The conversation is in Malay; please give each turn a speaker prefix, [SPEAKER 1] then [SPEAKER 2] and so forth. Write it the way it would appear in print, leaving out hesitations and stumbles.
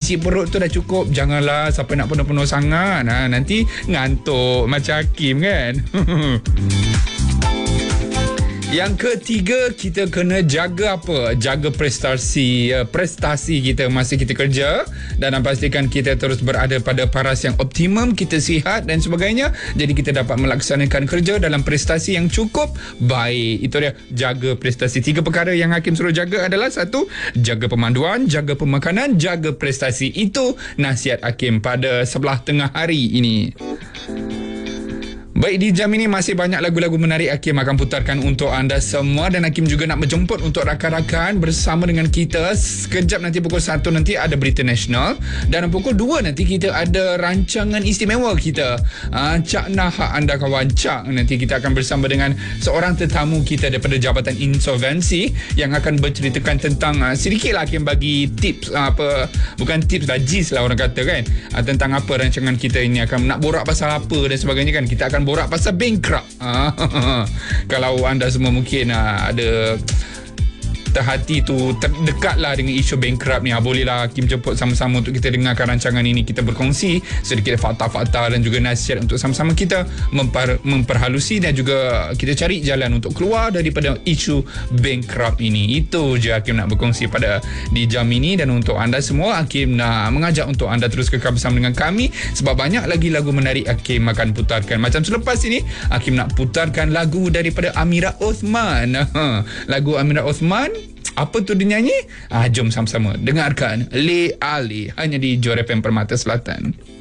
[SPEAKER 1] isi perut tu dah cukup. Janganlah sampai nak penuh-penuh sangat. Nanti ngantuk macam Hakim kan. Yang ketiga, kita kena jaga apa? Jaga prestasi kita masa kita kerja dan pastikan kita terus berada pada paras yang optimum, kita sihat dan sebagainya. Jadi kita dapat melaksanakan kerja dalam prestasi yang cukup baik. Itu dia, jaga prestasi. 3 perkara yang Hakim suruh jaga adalah 1, jaga pemanduan, jaga pemakanan, jaga prestasi. Itu nasihat Hakim pada sebelah tengah hari ini. Baik, di jam ini masih banyak lagu-lagu menarik Hakim akan putarkan untuk anda semua, dan Hakim juga nak menjemput untuk rakan-rakan bersama dengan kita. Sekejap nanti pukul 1 nanti ada berita nasional, dan pukul 2 nanti kita ada rancangan istimewa kita, Cak Nah Anda Kawan Cak. Nanti kita akan bersama dengan seorang tetamu kita daripada Jabatan Insolvensi yang akan berceritakan tentang sedikitlah Hakim bagi tips, bukan tips lah, gist lah orang kata kan, tentang apa rancangan kita ini akan nak borak pasal apa dan sebagainya kan. Kita akan borak pasal bankrupt. Kalau anda semua mungkin ada terhati tu, terdekatlah dengan isu bankrupt ni, bolehlah Hakim jemput sama-sama untuk kita dengarkan rancangan ini. Kita berkongsi sedikit fakta-fakta dan juga nasihat untuk sama-sama kita memperhalusi dan juga kita cari jalan untuk keluar daripada isu bankrupt ini. Itu je Hakim nak berkongsi pada di jam ini, dan untuk anda semua Hakim nak mengajak untuk anda terus kekal bersama dengan kami sebab banyak lagi lagu menarik Hakim akan putarkan. Macam selepas ini Hakim nak putarkan lagu daripada Amira Osman. Lagu Amira Osman, apa tu dia nyanyi? Jom sama-sama dengarkan Le Ali hanya di Johor FM Permata Selatan.